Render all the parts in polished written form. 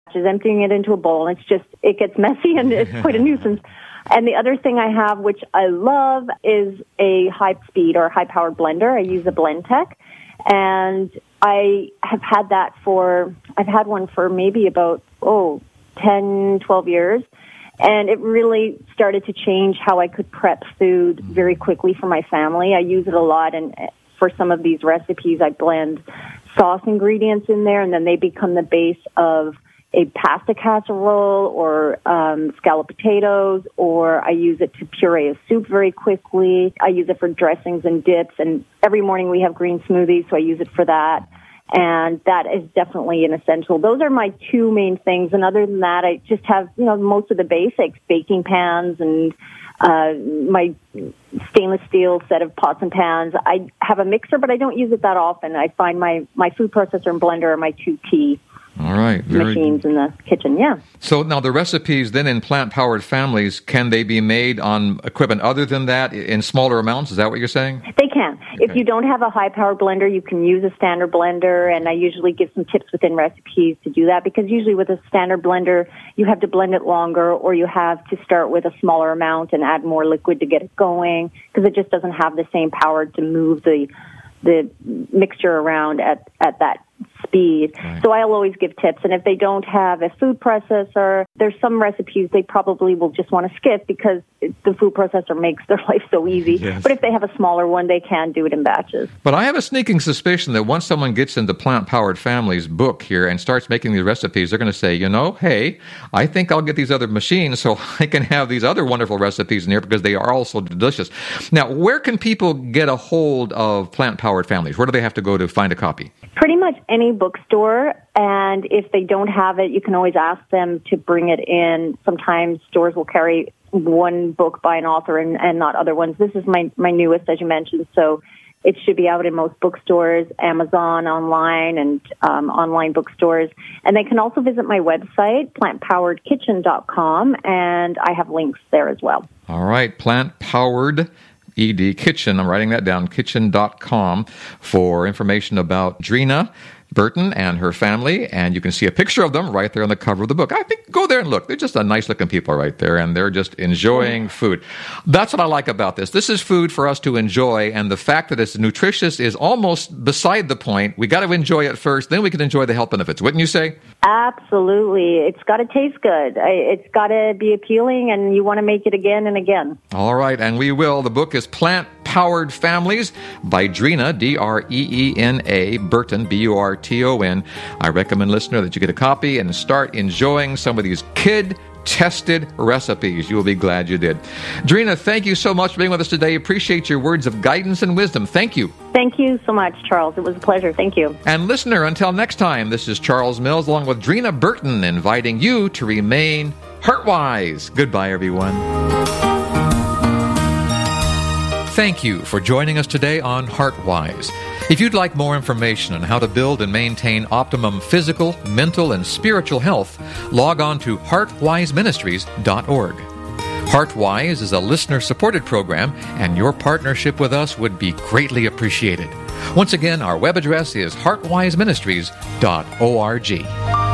Just emptying it into a bowl. And it gets messy and it's quite a nuisance. And the other thing I have, which I love, is a high-speed or high-powered blender. I use a Blendtec. And I have had that I've had one for maybe about, 10, 12 years. And it really started to change how I could prep food very quickly for my family. I use it a lot, and for some of these recipes, I blend sauce ingredients in there, and then they become the base of a pasta casserole or scalloped potatoes, or I use it to puree a soup very quickly. I use it for dressings and dips, and every morning we have green smoothies, so I use it for that. And that is definitely an essential. Those are my two main things. And other than that, I just have, most of the basics, baking pans and my stainless steel set of pots and pans. I have a mixer, but I don't use it that often. I find my food processor and blender are my two key All right. machines in the kitchen, yeah. So now the recipes then in plant-powered families, can they be made on equipment other than that in smaller amounts? Is that what you're saying? They can. Okay. If you don't have a high-powered blender, you can use a standard blender, and I usually give some tips within recipes to do that, because usually with a standard blender, you have to blend it longer, or you have to start with a smaller amount and add more liquid to get it going, because it just doesn't have the same power to move the mixture around at that speed. Right. So I'll always give tips. And if they don't have a food processor, there's some recipes they probably will just want to skip because the food processor makes their life so easy. Yes. But if they have a smaller one, they can do it in batches. But I have a sneaking suspicion that once someone gets into Plant-Powered Families book here and starts making these recipes, they're going to say, hey, I think I'll get these other machines so I can have these other wonderful recipes in here because they are also delicious. Now, where can people get a hold of Plant-Powered Families? Where do they have to go to find a copy? Pretty much any bookstore, and if they don't have it, you can always ask them to bring it in. Sometimes stores will carry one book by an author and not other ones. This is my newest, as you mentioned, so it should be out in most bookstores, Amazon, online, and online bookstores. And they can also visit my website, plantpoweredkitchen.com, and I have links there as well. All right, Plant-Powered Kitchen. I'm writing that down, kitchen.com, for information about Drina Burton and her family, and you can see a picture of them right there on the cover of the book. I think go there and look. They're just a nice-looking people right there, and they're just enjoying food. That's what I like about this. This is food for us to enjoy, and the fact that it's nutritious is almost beside the point. We got to enjoy it first, then we can enjoy the health benefits. Wouldn't you say? Absolutely. It's got to taste good. It's got to be appealing, and you want to make it again and again. All right, and we will. The book is Plant-Powered Families by Drina, D-R-E-E-N-A, Burton, B-U-R-T-O-N. I recommend, listener, that you get a copy and start enjoying some of these kid-tested recipes. You will be glad you did. Drina, thank you so much for being with us today. Appreciate your words of guidance and wisdom. Thank you. Thank you so much, Charles. It was a pleasure. Thank you. And listener, until next time, this is Charles Mills along with Drina Burton inviting you to remain heart-wise. Goodbye, everyone. Thank you for joining us today on HeartWise. If you'd like more information on how to build and maintain optimum physical, mental, and spiritual health, log on to heartwiseministries.org. HeartWise is a listener-supported program, and your partnership with us would be greatly appreciated. Once again, our web address is heartwiseministries.org.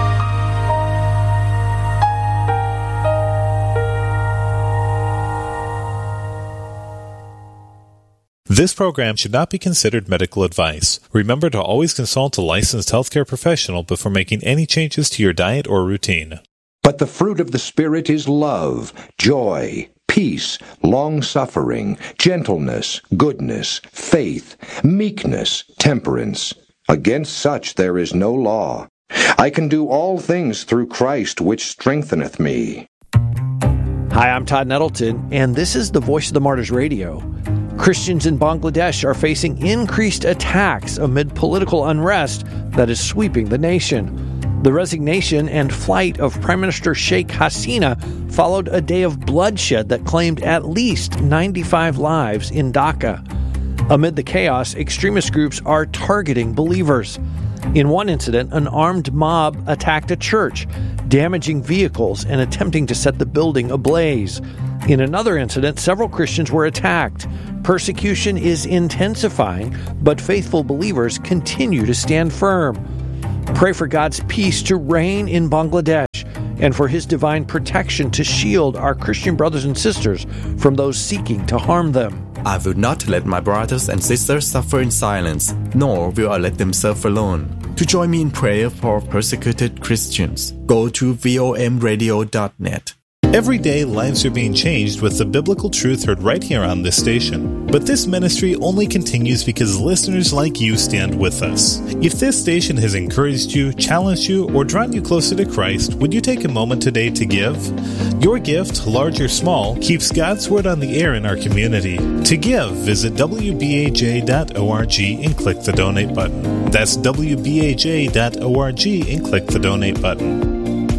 This program should not be considered medical advice. Remember to always consult a licensed healthcare professional before making any changes to your diet or routine. But the fruit of the Spirit is love, joy, peace, long-suffering, gentleness, goodness, faith, meekness, temperance. Against such there is no law. I can do all things through Christ which strengtheneth me. Hi, I'm Todd Nettleton, and this is the Voice of the Martyrs Radio. Christians in Bangladesh are facing increased attacks amid political unrest that is sweeping the nation. The resignation and flight of Prime Minister Sheikh Hasina followed a day of bloodshed that claimed at least 95 lives in Dhaka. Amid the chaos, extremist groups are targeting believers. In one incident, an armed mob attacked a church, damaging vehicles and attempting to set the building ablaze. In another incident, several Christians were attacked. Persecution is intensifying, but faithful believers continue to stand firm. Pray for God's peace to reign in Bangladesh and for His divine protection to shield our Christian brothers and sisters from those seeking to harm them. I will not let my brothers and sisters suffer in silence, nor will I let them suffer alone. To join me in prayer for persecuted Christians, go to vomradio.net. Every day, lives are being changed with the biblical truth heard right here on this station. But this ministry only continues because listeners like you stand with us. If this station has encouraged you, challenged you, or drawn you closer to Christ, would you take a moment today to give? Your gift, large or small, keeps God's Word on the air in our community. To give, visit wbaj.org and click the donate button. That's wbaj.org and click the donate button.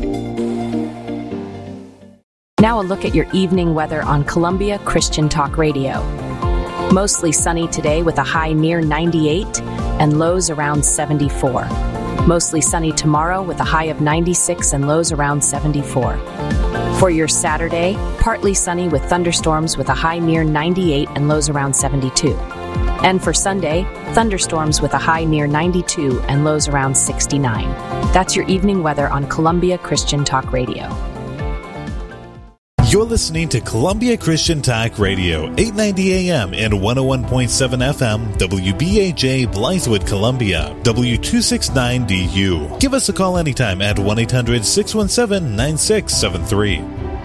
Now a look at your evening weather on Columbia Christian Talk Radio. Mostly sunny today with a high near 98 and lows around 74. Mostly sunny tomorrow with a high of 96 and lows around 74. For your Saturday, partly sunny with thunderstorms with a high near 98 and lows around 72. And for Sunday, thunderstorms with a high near 92 and lows around 69. That's your evening weather on Columbia Christian Talk Radio. You're listening to Columbia Christian Talk Radio, 890 AM and 101.7 FM, WBAJ Blythewood, Columbia, W269DU. Give us a call anytime at 1-800-617-9673.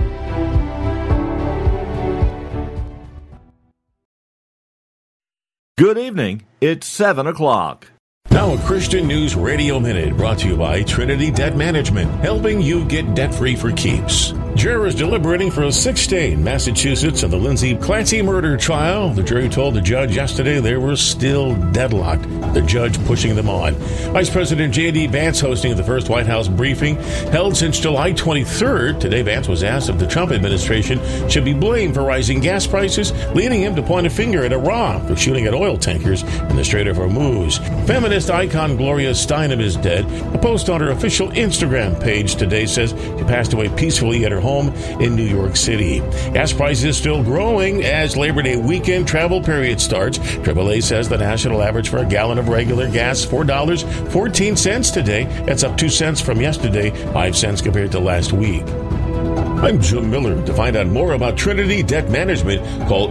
Good evening. It's 7 o'clock. Now a Christian News Radio Minute brought to you by Trinity Debt Management, helping you get debt-free for keeps. Jurors deliberating for a sixth day in Massachusetts on the Lindsay Clancy murder trial. The jury told the judge yesterday they were still deadlocked, the judge pushing them on. Vice President J.D. Vance hosting the first White House briefing held since July 23rd. Today, Vance was asked if the Trump administration should be blamed for rising gas prices, leading him to point a finger at Iran for shooting at oil tankers in the Strait of Hormuz. Feminist icon Gloria Steinem is dead. A post on her official Instagram page today says she passed away peacefully at her home in New York City. Gas prices still growing as Labor Day weekend travel period starts. AAA says the national average for a gallon of regular gas, $4.14 today. That's up 2 cents from yesterday, 5 cents compared to last week. I'm Jim Miller. To find out more about Trinity Debt Management, call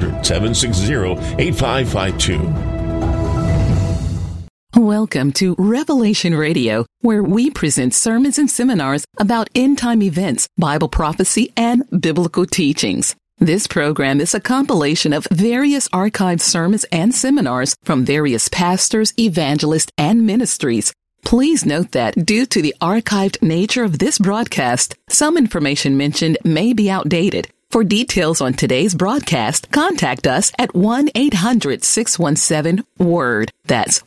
800-760-8552. Welcome to Revelation Radio, where we present sermons and seminars about end-time events, Bible prophecy, and biblical teachings. This program is a compilation of various archived sermons and seminars from various pastors, evangelists, and ministries. Please note that due to the archived nature of this broadcast, some information mentioned may be outdated. For details on today's broadcast, contact us at 1-800-617-WORD. That's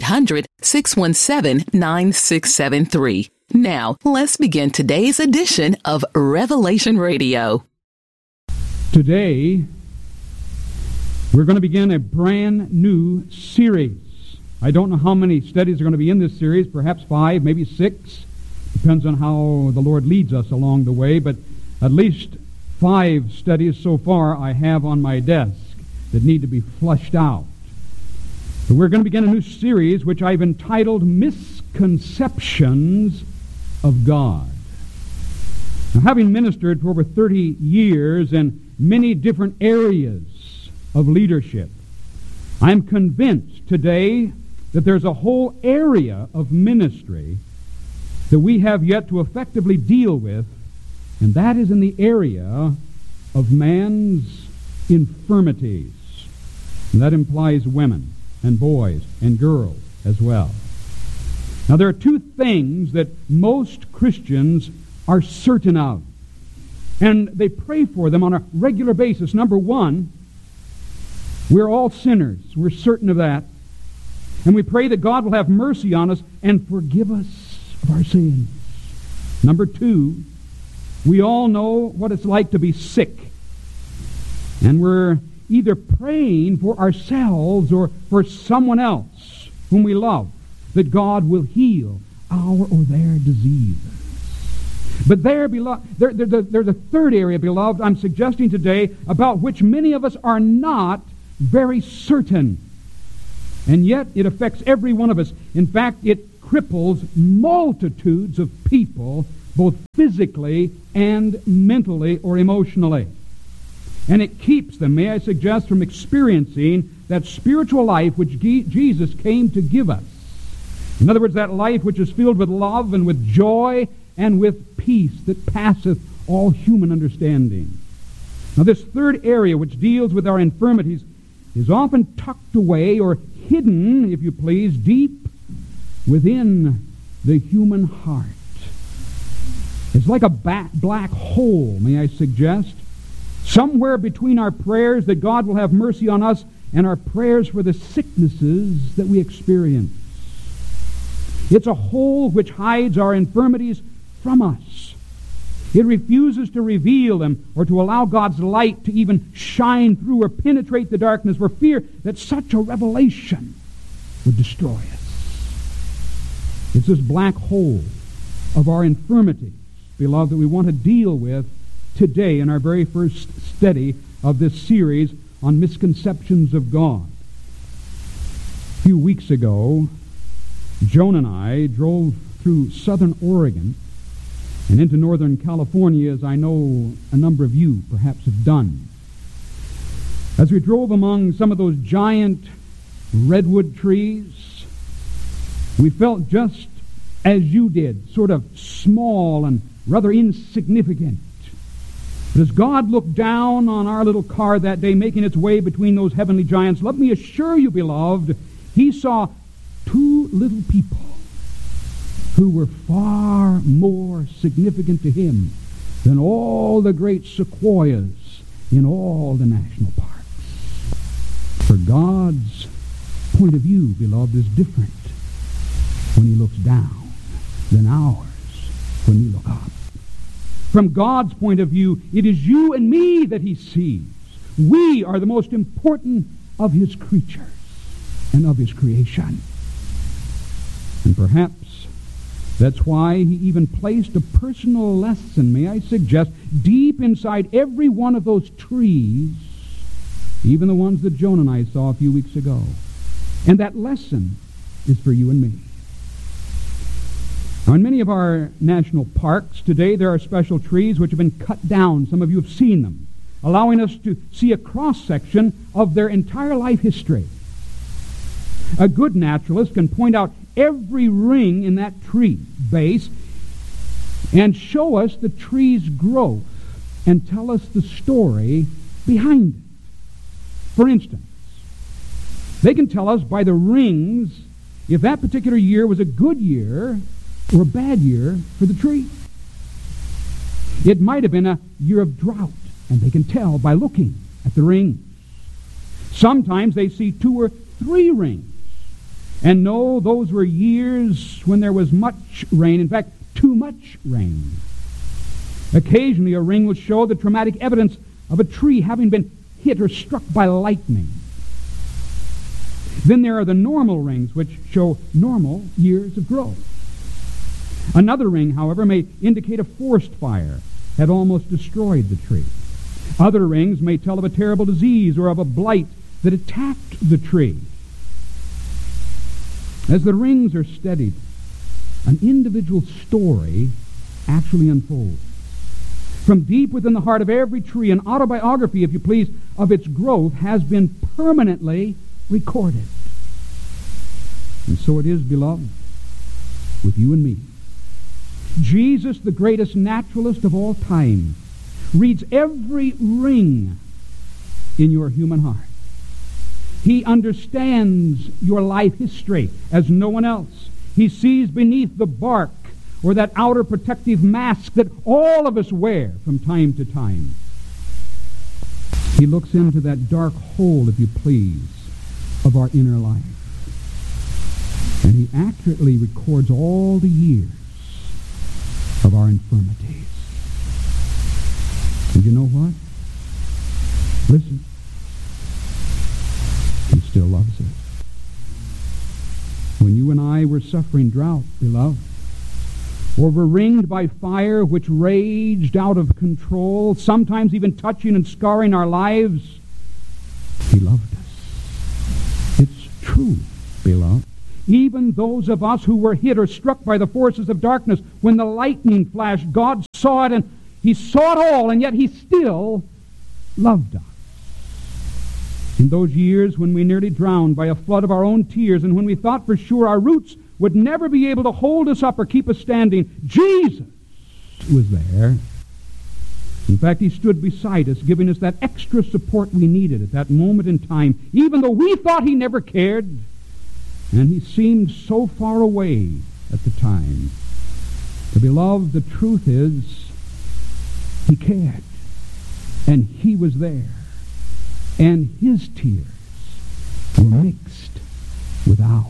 1-800-617-9673. Now, let's begin today's edition of Revelation Radio. Today, we're going to begin a brand new series. I don't know how many studies are going to be in this series, perhaps 5, maybe 6. Depends on how the Lord leads us along the way, but at least 5 studies so far I have on my desk that need to be flushed out. So we're going to begin a new series which I've entitled Misconceptions of God. Now, having ministered for over 30 years in many different areas of leadership, I'm convinced today that there's a whole area of ministry that we have yet to effectively deal with, and that is in the area of man's infirmities. And that implies women and boys and girls as well. Now, there are 2 things that most Christians are certain of, and they pray for them on a regular basis. Number 1, we're all sinners. We're certain of that. And we pray that God will have mercy on us and forgive us of our sins. Number 2, we all know what it's like to be sick. And we're either praying for ourselves or for someone else whom we love, that God will heal our or their diseases. But there's a third area, beloved, I'm suggesting today, about which many of us are not very certain. And yet it affects every one of us. In fact, it cripples multitudes of people, both physically and mentally or emotionally. And it keeps them, may I suggest, from experiencing that spiritual life which Jesus came to give us. In other words, that life which is filled with love and with joy and with peace that passeth all human understanding. Now, this third area which deals with our infirmities is often tucked away or hidden, if you please, deep within the human heart. It's like a black hole, may I suggest, somewhere between our prayers that God will have mercy on us and our prayers for the sicknesses that we experience. It's a hole which hides our infirmities from us. It refuses to reveal them or to allow God's light to even shine through or penetrate the darkness for fear that such a revelation would destroy us. It's this black hole of our infirmities, beloved, that we want to deal with today in our very first study of this series on misconceptions of God. A few weeks ago, Joan and I drove through southern Oregon and into northern California, as I know a number of you perhaps have done. As we drove among some of those giant redwood trees, we felt just as you did, sort of small and rather insignificant. But as God looked down on our little car that day, making its way between those heavenly giants, let me assure you, beloved, He saw two little people who were far more significant to Him than all the great sequoias in all the national parks. For God's point of view, beloved, is different when He looks down than ours when we look up. From God's point of view, it is you and me that He sees. We are the most important of His creatures and of His creation. And perhaps that's why He even placed a personal lesson, may I suggest, deep inside every one of those trees, even the ones that Joan and I saw a few weeks ago. And that lesson is for you and me. Now, in many of our national parks today, there are special trees which have been cut down. Some of you have seen them, allowing us to see a cross-section of their entire life history. A good naturalist can point out every ring in that tree base and show us the tree's growth and tell us the story behind it. For instance, they can tell us by the rings if that particular year was a good year or a bad year for the tree. It might have been a year of drought, and they can tell by looking at the rings. Sometimes they see 2 or 3 rings and know those were years when there was much rain, in fact, too much rain. Occasionally a ring will show the traumatic evidence of a tree having been hit or struck by lightning. Then there are the normal rings, which show normal years of growth. Another ring, however, may indicate a forest fire had almost destroyed the tree. Other rings may tell of a terrible disease or of a blight that attacked the tree. As the rings are studied, an individual story actually unfolds. From deep within the heart of every tree, an autobiography, if you please, of its growth has been permanently recorded. And so it is, beloved, with you and me. Jesus, the greatest naturalist of all time, reads every ring in your human heart. He understands your life history as no one else. He sees beneath the bark or that outer protective mask that all of us wear from time to time. He looks into that dark hole, if you please, of our inner life. And He accurately records all the years of our infirmities. And you know what? Listen. He still loves us. When you and I were suffering drought, beloved, or were ringed by fire which raged out of control, sometimes even touching and scarring our lives, He loved us. It's true, beloved. Even those of us who were hit or struck by the forces of darkness, when the lightning flashed, God saw it, and He saw it all, and yet He still loved us. In those years when we nearly drowned by a flood of our own tears, and when we thought for sure our roots would never be able to hold us up or keep us standing, Jesus was there. In fact, He stood beside us, giving us that extra support we needed at that moment in time, even though we thought He never cared, and He seemed so far away at the time. But beloved, the truth is, He cared, and He was there, and His tears were mixed with ours.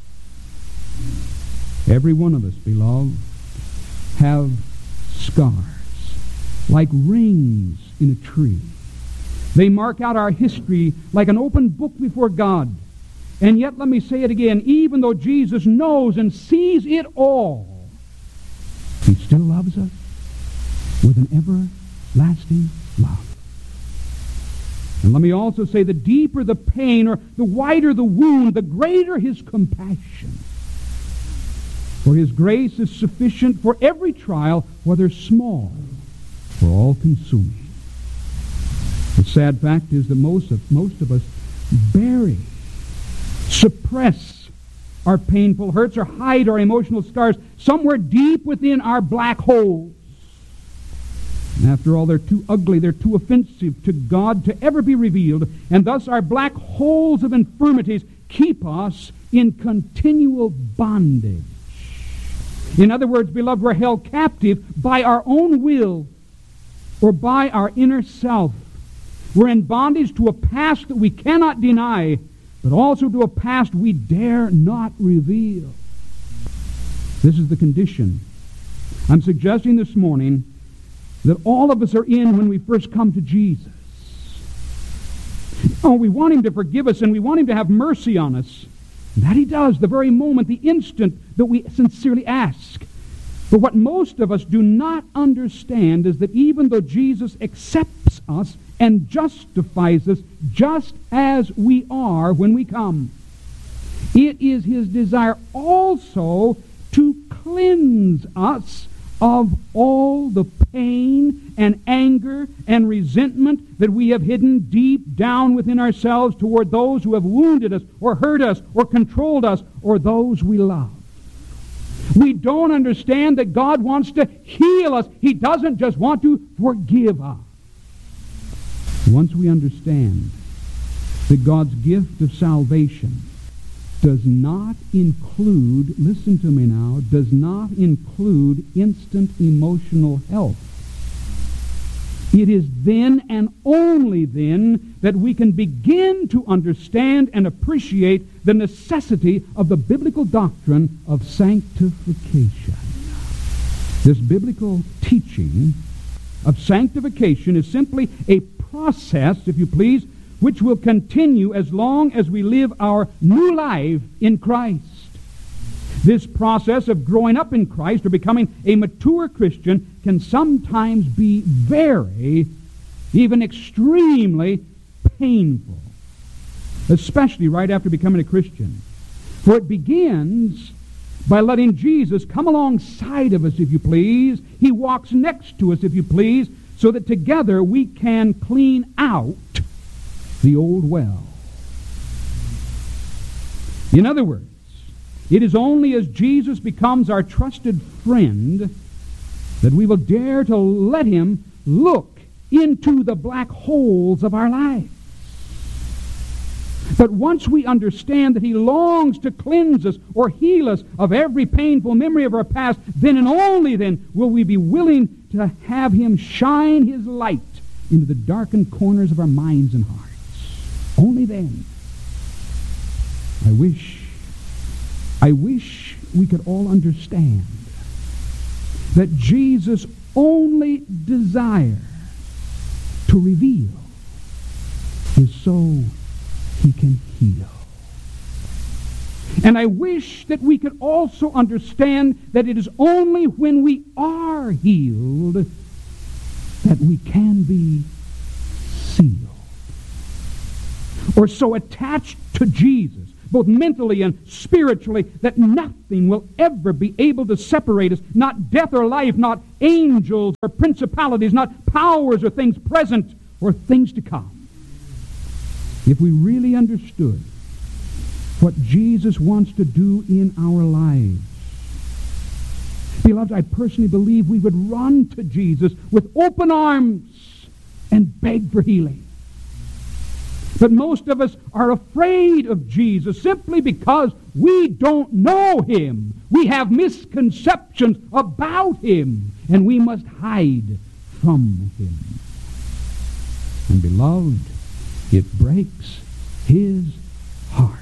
Every one of us, beloved, have scars, like rings in a tree. They mark out our history like an open book before God. And yet, let me say it again, even though Jesus knows and sees it all, He still loves us with an everlasting love. And let me also say, the deeper the pain or the wider the wound, the greater His compassion. For His grace is sufficient for every trial, whether small or all-consuming. The sad fact is that most of us bury, suppress our painful hurts or hide our emotional scars somewhere deep within our black holes. And after all, they're too ugly, they're too offensive to God to ever be revealed, and thus our black holes of infirmities keep us in continual bondage. In other words, beloved, we're held captive by our own will or by our inner self. We're in bondage to a past that we cannot deny, but also to a past we dare not reveal. This is the condition I'm suggesting this morning that all of us are in when we first come to Jesus. Oh, we want Him to forgive us, and we want Him to have mercy on us. And that He does the very moment, the instant that we sincerely ask. But what most of us do not understand is that even though Jesus accepts us and justifies us just as we are when we come, it is His desire also to cleanse us of all the pain and anger and resentment that we have hidden deep down within ourselves toward those who have wounded us or hurt us or controlled us or those we love. We don't understand that God wants to heal us. He doesn't just want to forgive us. Once we understand that God's gift of salvation does not include, listen to me now, does not include instant emotional help. It is then and only then that we can begin to understand and appreciate the necessity of the biblical doctrine of sanctification. This biblical teaching of sanctification is simply a process, if you please, which will continue as long as we live our new life in Christ. This process of growing up in Christ or becoming a mature Christian can sometimes be very, even extremely painful, especially right after becoming a Christian. For it begins by letting Jesus come alongside of us, if you please. He walks next to us, if you please, so that together we can clean out the old well. In other words, it is only as Jesus becomes our trusted friend that we will dare to let Him look into the black holes of our lives. But once we understand that He longs to cleanse us or heal us of every painful memory of our past, then and only then will we be willing to have Him shine His light into the darkened corners of our minds and hearts. Only then. I wish we could all understand that Jesus' only desire to reveal is so He can heal. And I wish that we could also understand that it is only when we are healed that we can be sealed. Or so attached to Jesus, both mentally and spiritually, that nothing will ever be able to separate us, not death or life, not angels or principalities, not powers or things present or things to come. If we really understood what Jesus wants to do in our lives, beloved, I personally believe we would run to Jesus with open arms and beg for healing. But most of us are afraid of Jesus simply because we don't know Him. We have misconceptions about Him, and we must hide from Him. And beloved, it breaks His heart.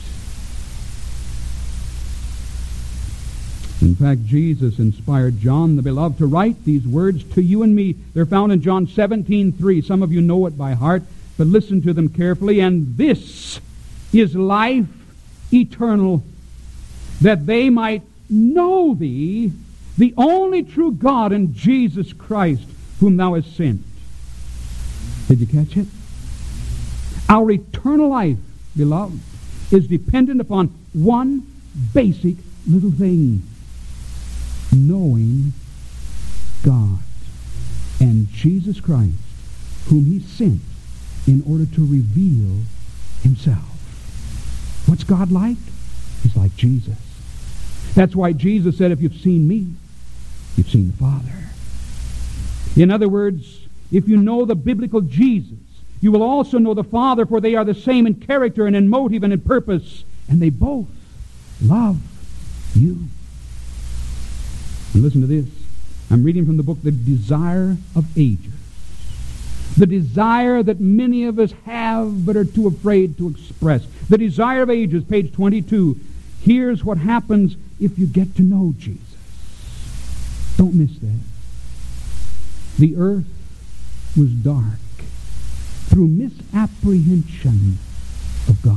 In fact, Jesus inspired John the Beloved to write these words to you and me. They're found in John 17:3. Some of you know it by heart, but listen to them carefully. And this is life eternal, that they might know Thee, the only true God, and Jesus Christ, whom Thou hast sent. Did you catch it? Our eternal life, beloved, is dependent upon one basic little thing: knowing God and Jesus Christ, whom He sent in order to reveal Himself. What's God like? He's like Jesus. That's why Jesus said, if you've seen me, you've seen the Father. In other words, if you know the biblical Jesus, you will also know the Father, for they are the same in character and in motive and in purpose, and they both love you. And listen to this. I'm reading from the book, The Desire of Ages. The desire that many of us have but are too afraid to express. The Desire of Ages, page 22. Here's what happens if you get to know Jesus. Don't miss that. The earth was dark through misapprehension of God,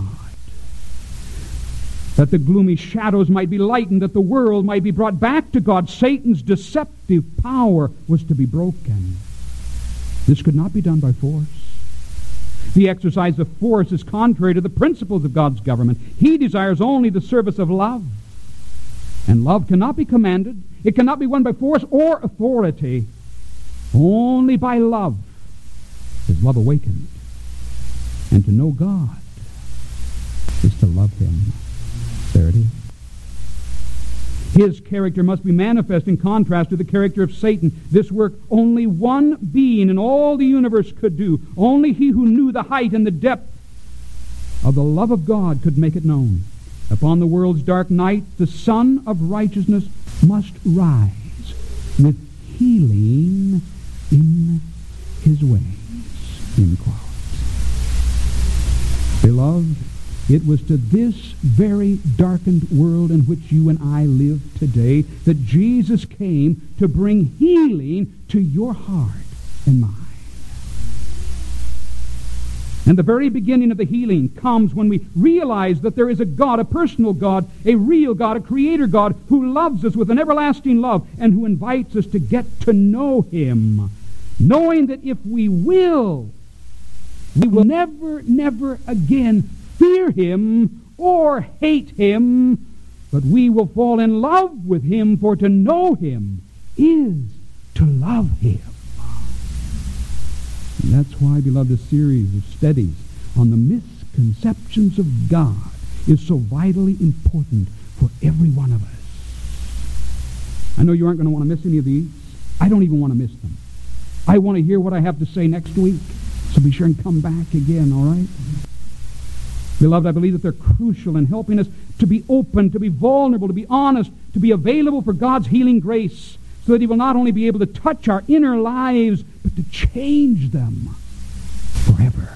that the gloomy shadows might be lightened, that the world might be brought back to God. Satan's deceptive power was to be broken. This could not be done by force. The exercise of force is contrary to the principles of God's government. He desires only the service of love. And love cannot be commanded. It cannot be won by force or authority. Only by love is love awakened. And to know God is to love Him. There it is. His character must be manifest in contrast to the character of Satan. This work only one being in all the universe could do. Only He who knew the height and the depth of the love of God could make it known. Upon the world's dark night, the Sun of Righteousness must rise with healing in His ways. End quote. Beloved, it was to this very darkened world in which you and I live today that Jesus came to bring healing to your heart and mine. And the very beginning of the healing comes when we realize that there is a God, a personal God, a real God, a creator God, who loves us with an everlasting love and who invites us to get to know Him, knowing that if we will never again fear Him or hate Him, but we will fall in love with Him, for to know Him is to love Him. And that's why, beloved, a series of studies on the misconceptions of God is so vitally important for every one of us. I know you aren't going to want to miss any of these. I don't even want to miss them. I want to hear what I have to say next week, so be sure and come back again, all right? Beloved, I believe that they're crucial in helping us to be open, to be vulnerable, to be honest, to be available for God's healing grace, so that He will not only be able to touch our inner lives, but to change them forever.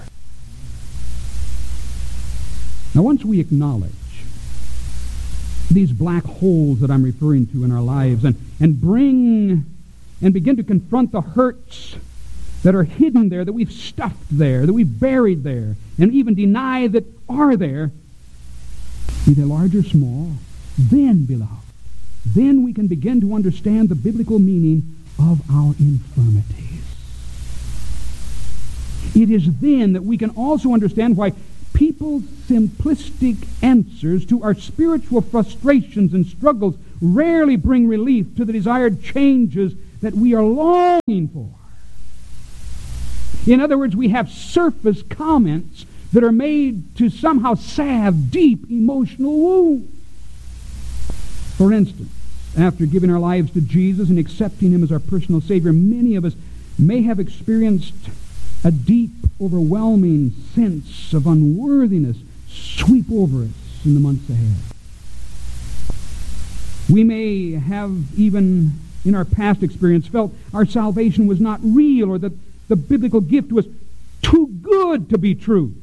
Now, once we acknowledge these black holes that I'm referring to in our lives and begin to confront the hurts that are hidden there, that we've stuffed there, that we've buried there, and even deny that are there, be they large or small, then, beloved, then we can begin to understand the biblical meaning of our infirmities. It is then that we can also understand why people's simplistic answers to our spiritual frustrations and struggles rarely bring relief to the desired changes that we are longing for. In other words, we have surface comments that are made to somehow salve deep emotional wounds. For instance, after giving our lives to Jesus and accepting Him as our personal Savior, many of us may have experienced a deep, overwhelming sense of unworthiness sweep over us in the months ahead. We may have, even in our past experience, felt our salvation was not real, or that the biblical gift was too good to be true.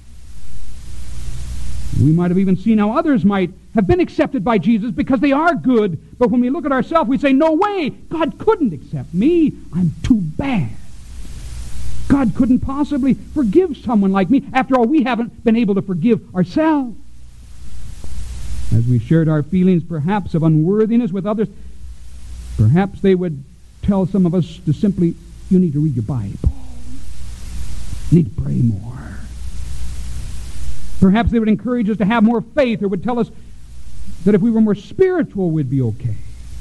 We might have even seen how others might have been accepted by Jesus because they are good, but when we look at ourselves, we say, no way, God couldn't accept me. I'm too bad. God couldn't possibly forgive someone like me. After all, we haven't been able to forgive ourselves. As we shared our feelings, perhaps, of unworthiness with others, perhaps they would tell some of us to simply, you need to read your Bible. You need to pray more. Perhaps they would encourage us to have more faith, or would tell us that if we were more spiritual, we'd be okay.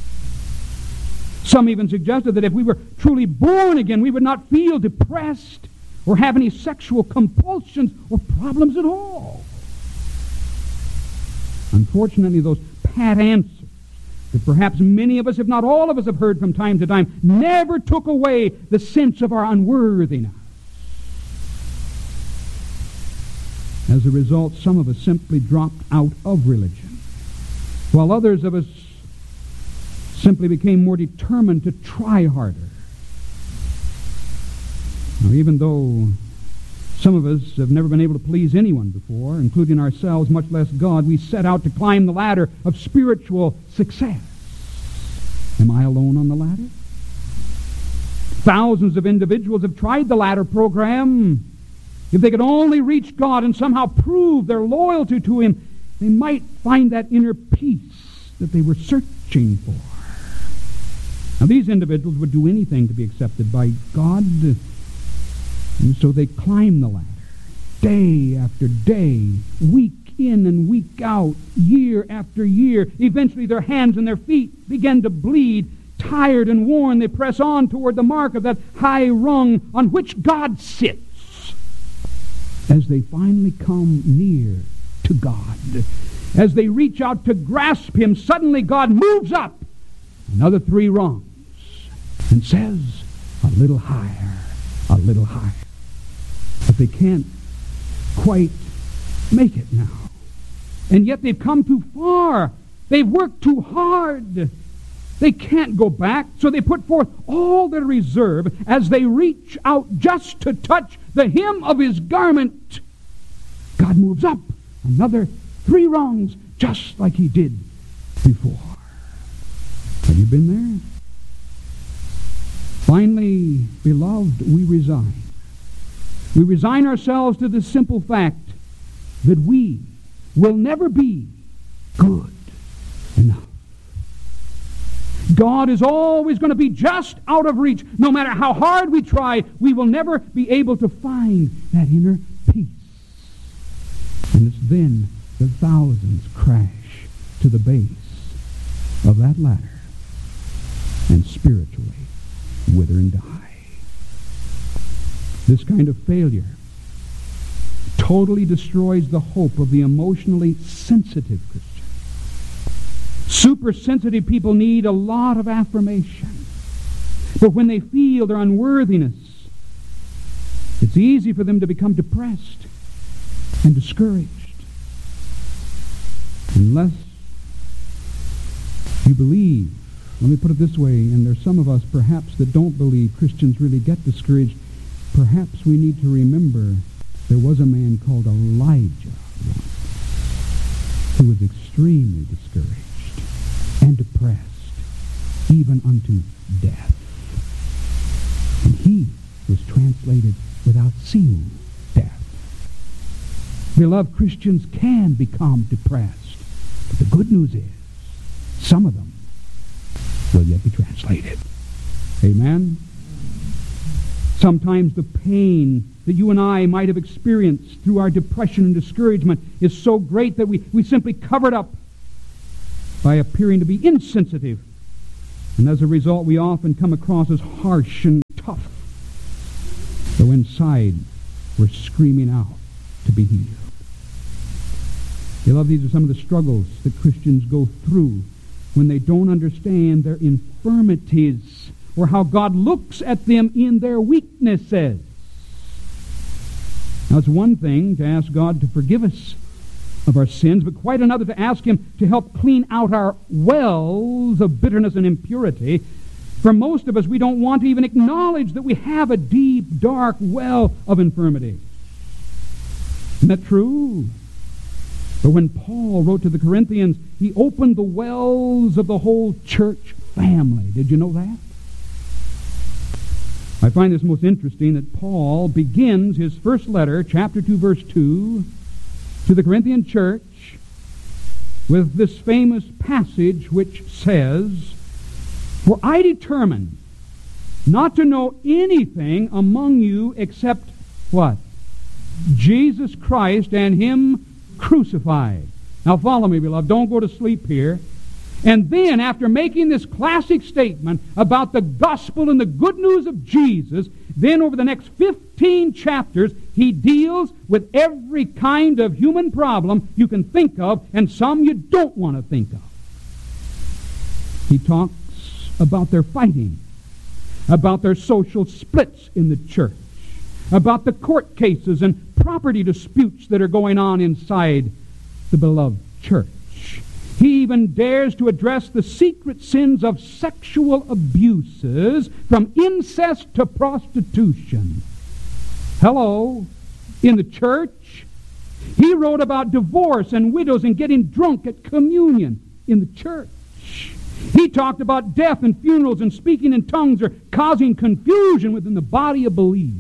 Some even suggested that if we were truly born again, we would not feel depressed or have any sexual compulsions or problems at all. Unfortunately, those pat answers that perhaps many of us, if not all of us, have heard from time to time, never took away the sense of our unworthiness. As a result, some of us simply dropped out of religion, while others of us simply became more determined to try harder. Now, even though some of us have never been able to please anyone before, including ourselves, much less God, we set out to climb the ladder of spiritual success. Am I alone on the ladder? Thousands of individuals have tried the ladder program. If they could only reach God and somehow prove their loyalty to Him, they might find that inner peace that they were searching for. Now, these individuals would do anything to be accepted by God, and so they climbed the ladder, day after day, week in and week out, year after year. Eventually their hands and their feet begin to bleed. Tired and worn, they press on toward the mark of that high rung on which God sits. As they finally come near to God, as they reach out to grasp Him, suddenly God moves up another 3 rungs and says, a little higher, a little higher. But they can't quite make it now. And yet they've come too far. They've worked too hard. They can't go back, so they put forth all their reserve as they reach out just to touch the hem of His garment. God moves up another 3 rungs, just like He did before. Have you been there? Finally, beloved, we resign. We resign ourselves to the simple fact that we will never be good enough. God is always going to be just out of reach. No matter how hard we try, we will never be able to find that inner peace. And it's then that thousands crash to the base of that ladder and spiritually wither and die. This kind of failure totally destroys the hope of the emotionally sensitive Christian. Super-sensitive people need a lot of affirmation. But when they feel their unworthiness, it's easy for them to become depressed and discouraged. Unless you believe, let me put it this way, and there's some of us perhaps that don't believe Christians really get discouraged. Perhaps we need to remember there was a man called Elijah once who was extremely discouraged and depressed, even unto death. And he was translated without seeing death. Beloved, Christians can become depressed. But the good news is, some of them will yet be translated. Amen? Sometimes the pain that you and I might have experienced through our depression and discouragement is so great that we simply cover it up by appearing to be insensitive. And as a result, we often come across as harsh and tough, though inside we're screaming out to be healed. Beloved, these are some of the struggles that Christians go through when they don't understand their infirmities or how God looks at them in their weaknesses. Now, it's one thing to ask God to forgive us of our sins, but quite another to ask Him to help clean out our wells of bitterness and impurity. For most of us, we don't want to even acknowledge that we have a deep, dark well of infirmity. Isn't that true? But when Paul wrote to the Corinthians, he opened the wells of the whole church family. Did you know that? I find this most interesting that Paul begins his first letter, chapter 2, verse 2, to the Corinthian church with this famous passage which says, "For I determined not to know anything among you except," what? "Jesus Christ and Him crucified." Now follow me, beloved. Don't go to sleep here. And then, after making this classic statement about the gospel and the good news of Jesus, then over the next 15 chapters, he deals with every kind of human problem you can think of, and some you don't want to think of. He talks about their fighting, about their social splits in the church, about the court cases and property disputes that are going on inside the beloved church. He even dares to address the secret sins of sexual abuses, from incest to prostitution. Hello, in the church. He wrote about divorce and widows and getting drunk at communion in the church. He talked about death and funerals and speaking in tongues are causing confusion within the body of believers.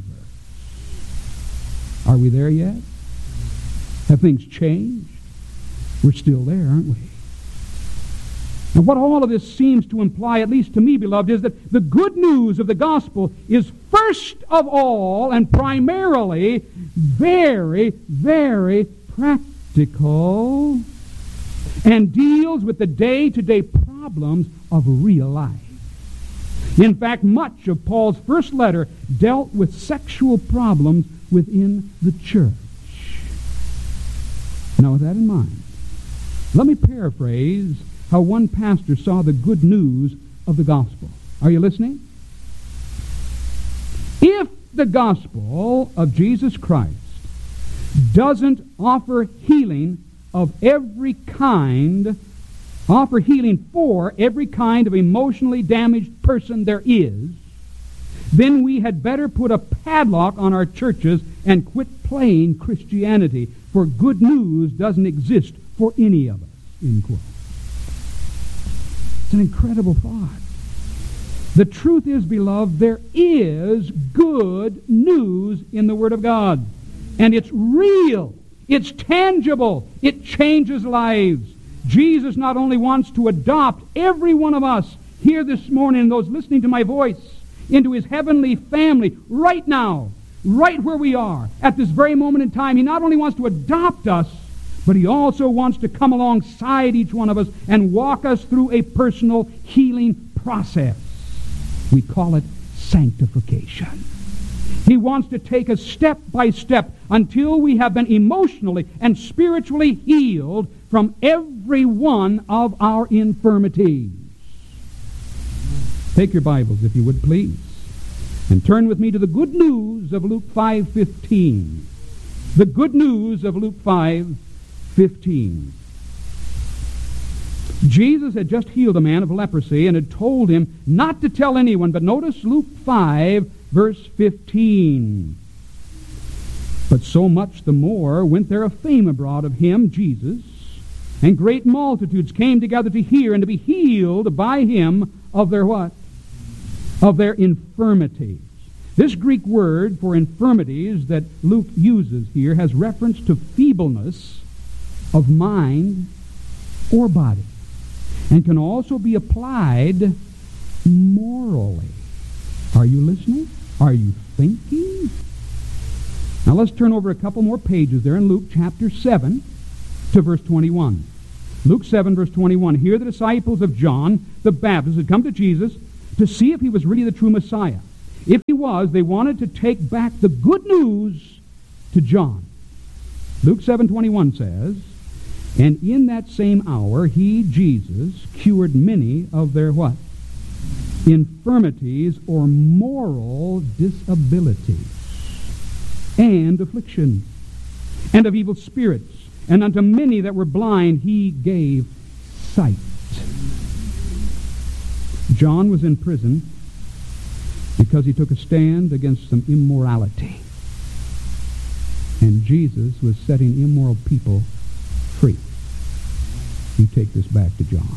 Are we there yet? Have things changed? We're still there, aren't we? And what all of this seems to imply, at least to me, beloved, is that the good news of the gospel is first of all and primarily very, very practical and deals with the day-to-day problems of real life. In fact, much of Paul's first letter dealt with sexual problems within the church. Now, with that in mind, let me paraphrase how one pastor saw the good news of the gospel. Are you listening? If the gospel of Jesus Christ doesn't offer healing of every kind, offer healing for every kind of emotionally damaged person there is, then we had better put a padlock on our churches and quit playing Christianity, for good news doesn't exist for any of us, end quote. It's an incredible thought. The truth is, beloved, there is good news in the Word of God. And it's real. It's tangible. It changes lives. Jesus not only wants to adopt every one of us here this morning, and those listening to my voice, into His heavenly family right now, right where we are, at this very moment in time. He not only wants to adopt us, but He also wants to come alongside each one of us and walk us through a personal healing process. We call it sanctification. He wants to take us step by step until we have been emotionally and spiritually healed from every one of our infirmities. Take your Bibles, if you would, please, and turn with me to the good news of Luke 5:15. The good news of Luke 5:15. Jesus had just healed a man of leprosy and had told him not to tell anyone. But notice Luke 5, verse 15. But so much the more went there a fame abroad of him, Jesus, and great multitudes came together to hear and to be healed by him of their what? Of their infirmities. This Greek word for infirmities that Luke uses here has reference to feebleness of mind or body, and can also be applied morally. Are you listening? Are you thinking? Now let's turn over a couple more pages there in Luke chapter 7 to verse 21. Luke 7, verse 21. Here the disciples of John the Baptist had come to Jesus to see if he was really the true Messiah. If he was, they wanted to take back the good news to John. Luke 7:21 says, and in that same hour he, Jesus, cured many of their what? Infirmities or moral disabilities and afflictions, and of evil spirits, and unto many that were blind he gave sight. John was in prison because he took a stand against some immorality. And Jesus was setting immoral people free. You take this back to John.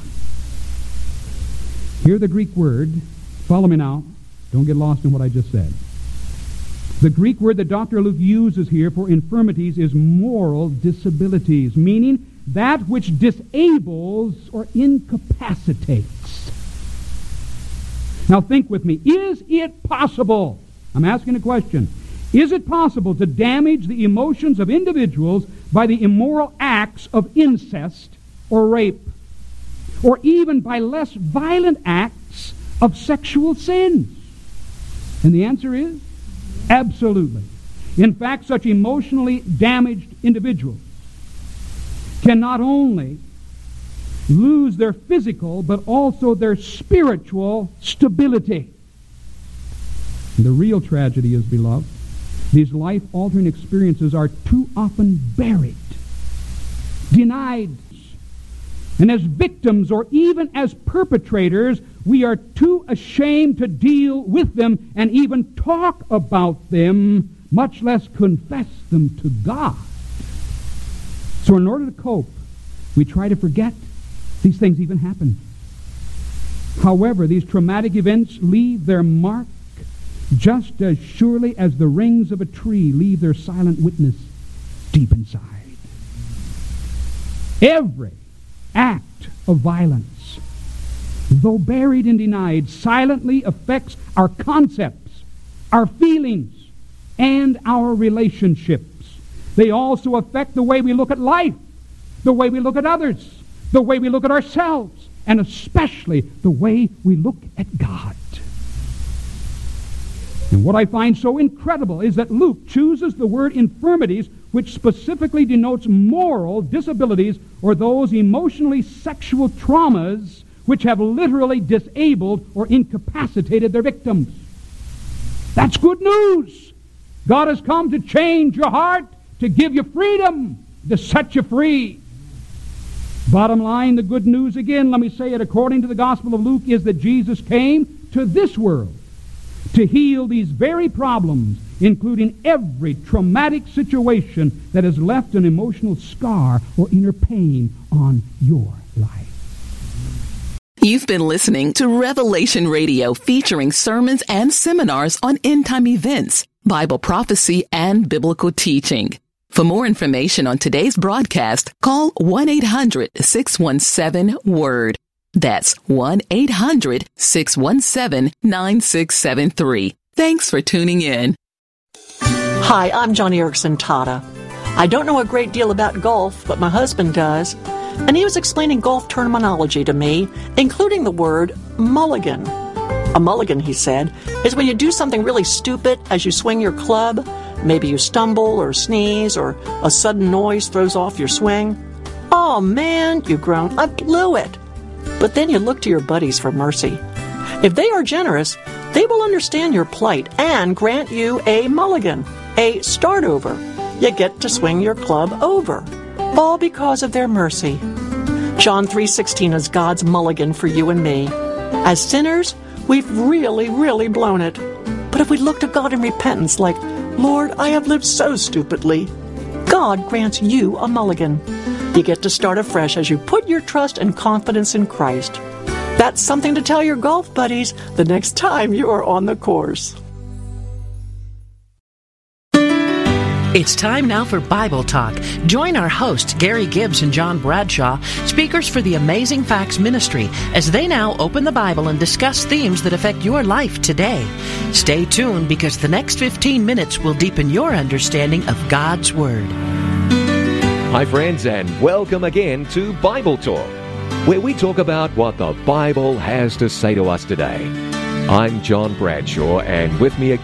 Hear the Greek word. Follow me now. Don't get lost in what I just said. The Greek word that Dr. Luke uses here for infirmities is moral disabilities, meaning that which disables or incapacitates. Now think with me. Is it possible? I'm asking a question. Is it possible to damage the emotions of individuals by the immoral acts of incest or rape, or even by less violent acts of sexual sins? And the answer is absolutely. In fact, such emotionally damaged individuals can not only lose their physical but also their spiritual stability. And the real tragedy is, beloved, these life-altering experiences are too often buried, denied, and as victims or even as perpetrators, we are too ashamed to deal with them and even talk about them, much less confess them to God. So in order to cope, we try to forget these things even happen. However, these traumatic events leave their mark just as surely as the rings of a tree leave their silent witness deep inside. Every act of violence, though buried and denied, silently affects our concepts, our feelings, and our relationships. They also affect the way we look at life, the way we look at others, the way we look at ourselves, and especially the way we look at God. And what I find so incredible is that Luke chooses the word infirmities, which specifically denotes moral disabilities or those emotionally sexual traumas which have literally disabled or incapacitated their victims. That's good news. God has come to change your heart, to give you freedom, to set you free. Bottom line, the good news again, let me say it according to the Gospel of Luke, is that Jesus came to this world to heal these very problems, including every traumatic situation that has left an emotional scar or inner pain on your life. You've been listening to Revelation Radio, featuring sermons and seminars on end-time events, Bible prophecy, and biblical teaching. For more information on today's broadcast, call 1-800-617-WORD. That's 1-800-617-9673. Thanks for tuning in. Hi, I'm Joni Eareckson Tada. I don't know a great deal about golf, but my husband does. And he was explaining golf terminology to me, including the word mulligan. A mulligan, he said, is when you do something really stupid as you swing your club. Maybe you stumble or sneeze or a sudden noise throws off your swing. Oh man, you groan, I blew it. But then you look to your buddies for mercy. If they are generous, they will understand your plight and grant you a mulligan, a start over. You get to swing your club over, all because of their mercy. John 3:16 is God's mulligan for you and me. As sinners, we've really, really blown it. But if we look to God in repentance like, Lord, I have lived so stupidly, God grants you a mulligan. You get to start afresh as you put your trust and confidence in Christ. That's something to tell your golf buddies the next time you are on the course. It's time now for Bible Talk. Join our hosts, Gary Gibbs and John Bradshaw, speakers for the Amazing Facts Ministry, as they now open the Bible and discuss themes that affect your life today. Stay tuned because the next 15 minutes will deepen your understanding of God's Word. Hi, friends, and welcome again to Bible Talk, where we talk about what the Bible has to say to us today. I'm John Bradshaw, and with me again